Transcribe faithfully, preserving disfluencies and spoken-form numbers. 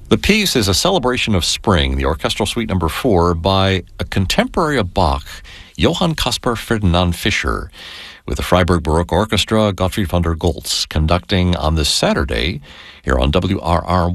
The piece is a celebration of spring, the orchestral suite number four, by a contemporary of Bach, Johann Caspar Ferdinand Fischer, with the Freiburg Baroque Orchestra, Gottfried von der Goltz, conducting on this Saturday here on W R R